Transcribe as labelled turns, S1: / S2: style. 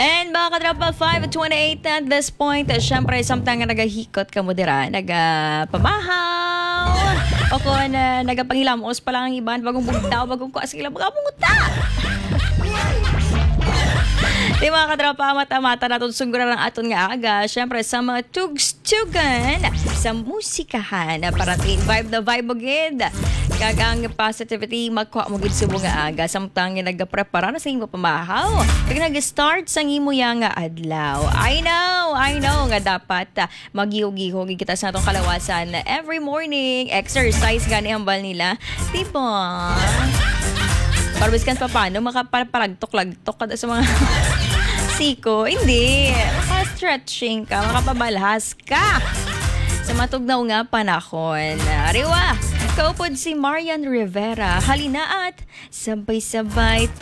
S1: And mga katropa, 5:28 at this point, syempre, samtang nga nagahikot ka mo dira, nagapamahaw, o kung nagapangilamos pa lang ang iban, bagong bugtaw, bagong kuha sila, bagong munguta. Di mga katropa, mata-mata natin sungguran ang aton nga aga. Siyempre, sa mga tugs-tugan, sa musikahan, para vibe na vibe mo gid. Kagang positivity, magkuha mo gid sa mga aga. Samtang yung nagprepara na sa imo pamahaw. Kag nag-start sa imo yang adlaw. I know, nga dapat mag-ihog-ihog kita sa atong kalawasan every morning. Exercise gani ang bal nila. Diba? Parbiskan pa paano, makaparagtok-lagtok ka sa mga siko. Hindi. Maka-stretching ka, makapabalhas ka sa matugnaw nga panahon. Ariwa, kaupod si Marian Rivera. Halina at sabay-sabay